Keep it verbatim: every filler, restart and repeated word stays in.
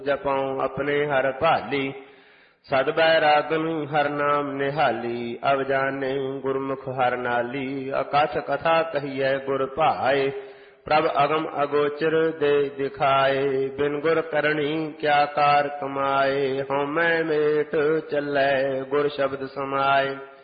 ਜਪਉ ਆਪਣੇ ਹਰ ਭਾਲੀ। ਸਦ ਬੈਰਾਗਨ ਹਰ ਨਾਮ ਨਿਹਾਲੀ। ਅਬ ਜਾਣੇ ਗੁਰਮੁਖ ਹਰ ਨਾਲੀ। ਅਕਥ ਕਥਾ ਕਹੀਐ ਗੁਰ ਭਾਏ। ਪ੍ਰਭ ਅਗਮ ਅਗੋਚਰ ਦੇ ਦਿਖਾਏ। ਬਿਨ ਗੁਰ ਕਰਣੀ ਕਿਆ ਕਾਰ ਕਮਾਏ। ਹਉਮੈ ਮੇਟ ਚੱਲੈ ਗੁਰ ਸ਼ਬਦ ਸਮਾਏ।